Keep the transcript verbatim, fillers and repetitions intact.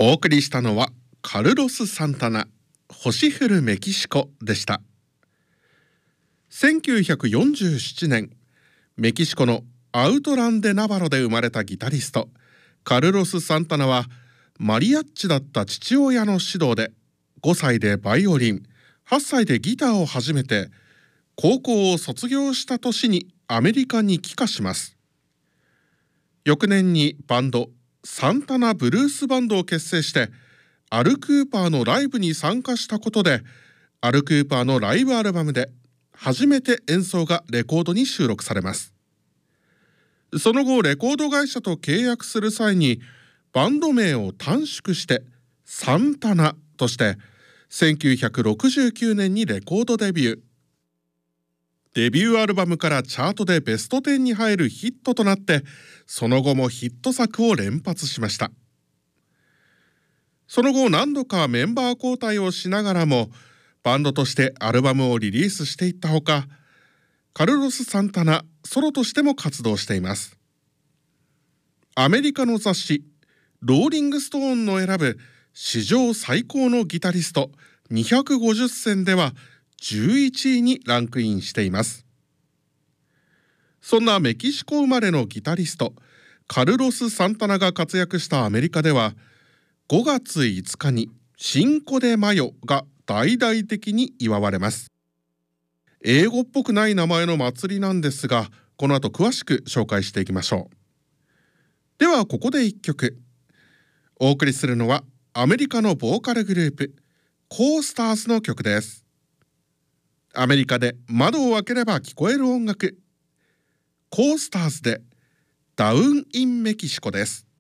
お送りしたのはカルロス・サンタナ、星降るメキシコでした。せんきゅうひゃくよんじゅうななねん、メキシコのアウトランデ・ナバロで生まれたギタリストカルロス・サンタナは、マリアッチだった父親の指導でごさいでバイオリン、はっさいでギターを始めて、高校を卒業した年にアメリカに帰化します。翌年にバンドサンタナブルースバンドを結成して、アル・クーパーのライブに参加したことで、アル・クーパーのライブアルバムで初めて演奏がレコードに収録されます。その後レコード会社と契約する際に、バンド名を短縮してサンタナとしてせんきゅうひゃくろくじゅうきゅうねんにレコードデビュー。デビューアルバムからチャートでベストじゅうに入るヒットとなって、その後もヒット作を連発しました。その後何度かメンバー交代をしながらも、バンドとしてアルバムをリリースしていったほか、カルロス・サンタナソロとしても活動しています。アメリカの雑誌ローリングストーンの選ぶ史上最高のギタリストにひゃくごじゅっせんではじゅういちいにランクインしています。そんなメキシコ生まれのギタリストカルロス・サンタナが活躍したアメリカでは、ごがついつかにシンコ・デ・マヨが大々的に祝われます。英語っぽくない名前の祭りなんですが、この後詳しく紹介していきましょう。ではここでいっきょくお送りするのは、アメリカのボーカルグループコースターズの曲です。アメリカで窓を開ければ聞こえる音楽、コースターズでダウン・イン・メキシコです。